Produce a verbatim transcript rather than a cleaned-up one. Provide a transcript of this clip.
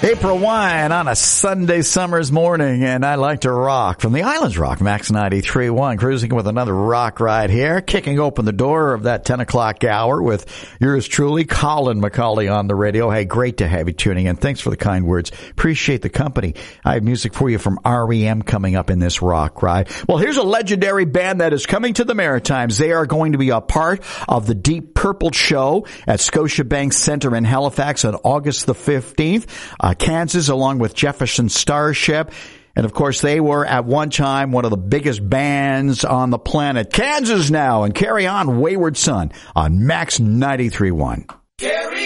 April Wine on a Sunday summer's morning, and I like to rock. From the Islands Rock, Max ninety-three point one, cruising with another rock ride here, kicking open the door of that ten o'clock hour with yours truly, Colin McCauley on the radio. Hey, great to have you tuning in. Thanks for the kind words. Appreciate the company. I have music for you from R E M coming up in this rock ride. Well, here's a legendary band that is coming to the Maritimes. They are going to be a part of the Deep Purple show at Scotiabank Center in Halifax on August the fifteenth. Uh, Kansas, along with Jefferson Starship. And, of course, they were at one time one of the biggest bands on the planet. Kansas now, and Carry On, Wayward Son on Max ninety-three point one.